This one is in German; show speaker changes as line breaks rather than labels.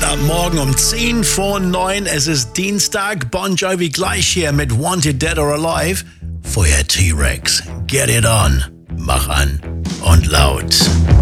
Ja, morgen um 10 vor 9. Es ist Dienstag. Bon Jovi gleich hier mit Wanted Dead or Alive. Vorher T-Rex. Get it on. Mach an und laut.